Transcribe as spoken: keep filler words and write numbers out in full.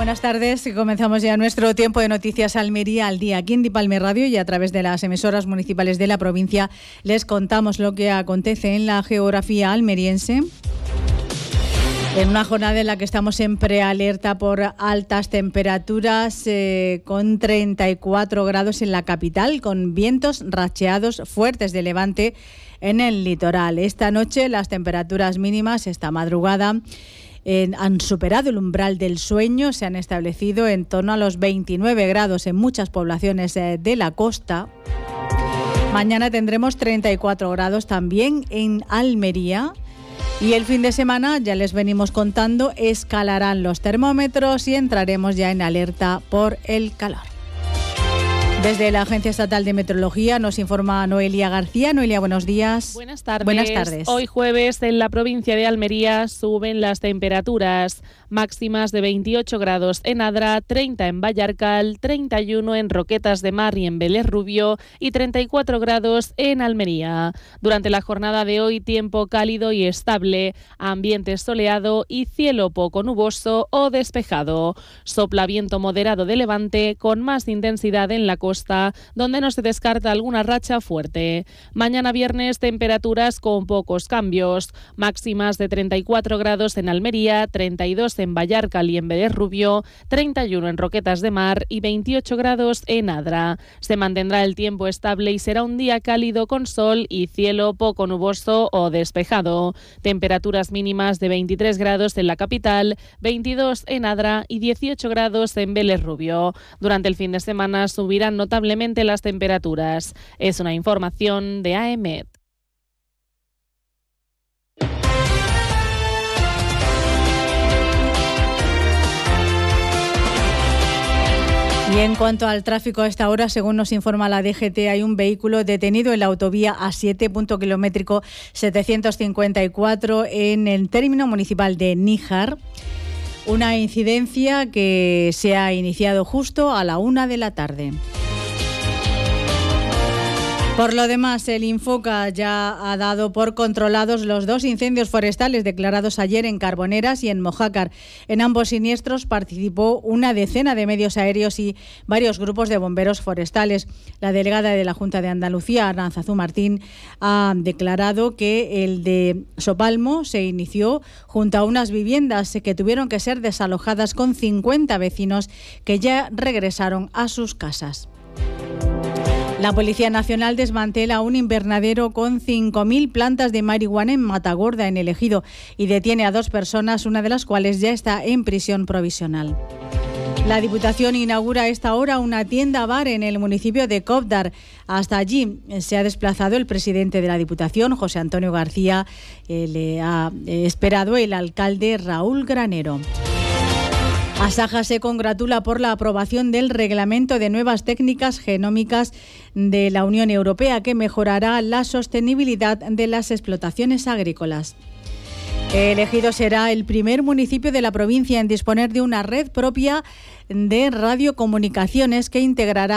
Buenas tardes, comenzamos ya nuestro tiempo de noticias Almería al día aquí en Dipalme Radio y a través de las emisoras municipales de la provincia les contamos lo que acontece en la geografía almeriense. En una jornada en la que estamos en prealerta por altas temperaturas, eh, con treinta y cuatro grados en la capital, con vientos racheados fuertes de levante en el litoral. Esta noche las temperaturas mínimas esta madrugada eh, han superado el umbral del sueño, se han establecido en torno a los veintinueve grados en muchas poblaciones eh, de la costa. Mañana tendremos treinta y cuatro grados también en Almería. Y el fin de semana, ya les venimos contando, escalarán los termómetros y entraremos ya en alerta por el calor. Desde la Agencia Estatal de Meteorología nos informa Noelia García. Noelia, buenos días. Buenas tardes. Buenas tardes. Hoy jueves en la provincia de Almería suben las temperaturas máximas de veintiocho grados en Adra, treinta en Vallarcal, treinta y uno en Roquetas de Mar y en Vélez Rubio y treinta y cuatro grados en Almería. Durante la jornada de hoy, tiempo cálido y estable, ambiente soleado y cielo poco nuboso o despejado. Sopla viento moderado de levante con más intensidad en la costa, donde no se descarta alguna racha fuerte. Mañana viernes, temperaturas con pocos cambios, máximas de treinta y cuatro grados en Almería, treinta y dos en Vallarcal y en Vélez Rubio, treinta y uno en Roquetas de Mar y veintiocho grados en Adra. Se mantendrá el tiempo estable y será un día cálido con sol y cielo poco nuboso o despejado. Temperaturas mínimas de veintitrés grados en la capital, veintidós en Adra y dieciocho grados en Vélez Rubio. Durante el fin de semana subirán notablemente las temperaturas. Es una información de A E M E T. Y en cuanto al tráfico a esta hora, según nos informa la D G T, hay un vehículo detenido en la autovía A siete, punto kilométrico setecientos cincuenta y cuatro, en el término municipal de Níjar. Una incidencia que se ha iniciado justo a la una de la tarde. Por lo demás, el Infoca ya ha dado por controlados los dos incendios forestales declarados ayer en Carboneras y en Mojácar. En ambos siniestros participó una decena de medios aéreos y varios grupos de bomberos forestales. La delegada de la Junta de Andalucía, Arantzazu Martín, ha declarado que el de Sopalmo se inició junto a unas viviendas que tuvieron que ser desalojadas con cincuenta vecinos que ya regresaron a sus casas. La Policía Nacional desmantela un invernadero con cinco mil plantas de marihuana en Matagorda, en el Ejido, y detiene a dos personas, una de las cuales ya está en prisión provisional. La Diputación inaugura a esta hora una tienda-bar en el municipio de Cóvdar. Hasta allí se ha desplazado el presidente de la Diputación, José Antonio García. Eh, le ha eh, esperado el alcalde Raúl Granero. Asaja se congratula por la aprobación del reglamento de nuevas técnicas genómicas de la Unión Europea que mejorará la sostenibilidad de las explotaciones agrícolas. El Ejido será el primer municipio de la provincia en disponer de una red propia de radiocomunicaciones que integrará